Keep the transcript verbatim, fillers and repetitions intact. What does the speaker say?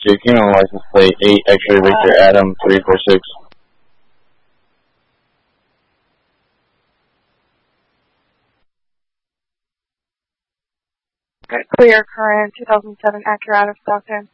King on license plate eight X-ray Victor Adam three four six. Clear current two thousand seven Acura out of Stockton.